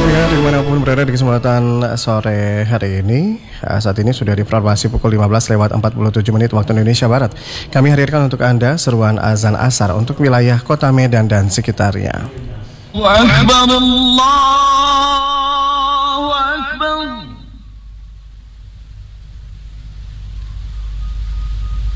Pendengar dimanapun berada di kesempatan sore hari ini, saat ini sudah di formasi pukul 15:47 waktu Indonesia Barat. Kami hadirkan untuk Anda seruan azan asar untuk wilayah kota Medan dan sekitarnya.